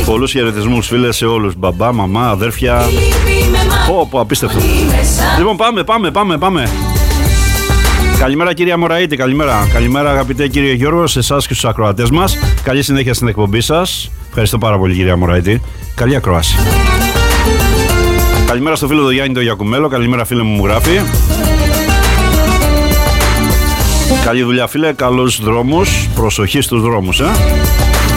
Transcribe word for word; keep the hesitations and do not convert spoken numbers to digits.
Πολλούς χαιρετισμούς, φίλες, σε όλους. Μπαμπά, μαμά, αδέρφια. Πω, πω, απίστευτο. Λοιπόν, πάμε, πάμε, πάμε, πάμε. Καλημέρα, κυρία Μωραήτη, καλημέρα. Καλημέρα, αγαπητέ κύριε Γιώργο, σε εσάς και στους ακροατές μας. Καλή συνέχεια στην εκπομπή σας. Ευχαριστώ πάρα πολύ, κυρία Μωραήτη. Καλή ακρόαση. Καλημέρα στο φίλο του Γιάννη το Γιακουμέλο. Καλημέρα, φίλε μου, μου γράφει. Καλή δουλειά, φίλε. Καλούς δρόμους. Προσοχή στους δρόμους, ε.